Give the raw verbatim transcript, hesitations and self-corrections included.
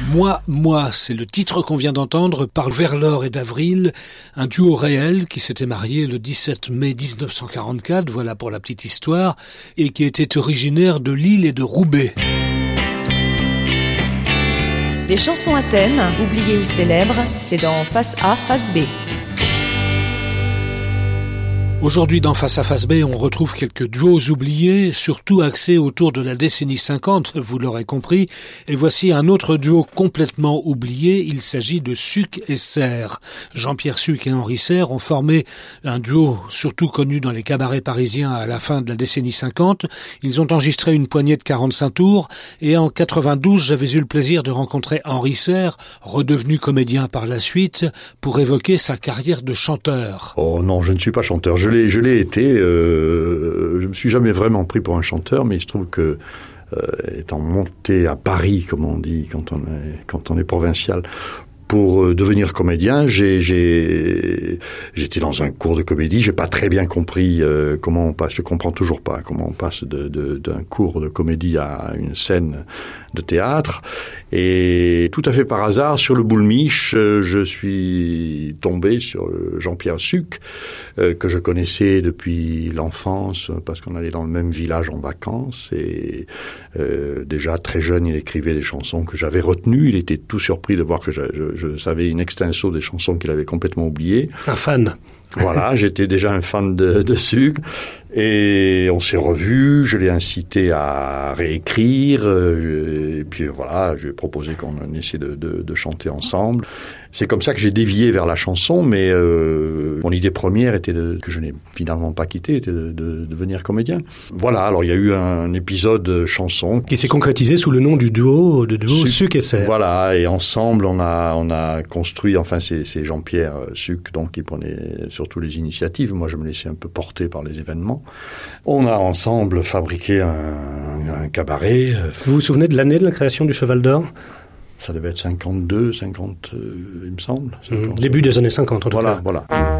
Moi, moi, c'est le titre qu'on vient d'entendre par Verlor et d'Avril, un duo réel qui s'était marié le dix-sept mai dix-neuf cent quarante-quatre, voilà pour la petite histoire, et qui était originaire de Lille et de Roubaix. Les chansons à thème, oubliées ou célèbres, c'est dans Face A, Face B. Aujourd'hui, dans Face à Face B, on retrouve quelques duos oubliés, surtout axés autour de la décennie cinquante, vous l'aurez compris. Et voici un autre duo complètement oublié, il s'agit de Suc et Serre. Jean-Pierre Suc et Henri Serre ont formé un duo surtout connu dans les cabarets parisiens à la fin de la décennie cinquante. Ils ont enregistré une poignée de quarante-cinq tours, et en quatre-vingt-douze, j'avais eu le plaisir de rencontrer Henri Serre, redevenu comédien par la suite, pour évoquer sa carrière de chanteur. Oh non, je ne suis pas chanteur. Je l'ai, je l'ai été. Euh, je me suis jamais vraiment pris pour un chanteur, mais il se trouve que, euh, étant monté à Paris, comme on dit quand on est, quand on est provincial, pour euh, devenir comédien, j'ai, j'ai, j'étais dans un cours de comédie. J'ai pas très bien compris euh, comment on passe. Je comprends toujours pas comment on passe de, de, d'un cours de comédie à une scène de théâtre. Et tout à fait par hasard, sur le Boulmiche, euh, je suis tombé sur Jean-Pierre Suc, euh, que je connaissais depuis l'enfance, parce qu'on allait dans le même village en vacances. Et euh, déjà très jeune, il écrivait des chansons que j'avais retenues. Il était tout surpris de voir que je, je, je savais in extenso des chansons qu'il avait complètement oubliées. Un fan. Voilà, j'étais déjà un fan de, de Suc. Et on s'est revus, je l'ai incité à réécrire, euh, et puis voilà, je lui ai proposé qu'on essaie de, de, de chanter ensemble. C'est comme ça que j'ai dévié vers la chanson, mais euh, mon idée première était de, que je n'ai finalement pas quitté, était de, de, de devenir comédien. Voilà, alors il y a eu un épisode chanson qui s'est concrétisé sous le nom du duo, de duo Suc, Suc et Serre. Voilà, et ensemble on a on a construit, enfin c'est, c'est Jean-Pierre Suc donc qui prenait surtout les initiatives. Moi je me laissais un peu porter par les événements. On a ensemble fabriqué un, un cabaret. Vous vous souvenez de l'année de la création du Cheval d'Or ? Ça devait être cinquante-deux, cinquante, euh, il me semble. Mmh, début des années cinquante, en tout voilà, cas. Voilà, voilà.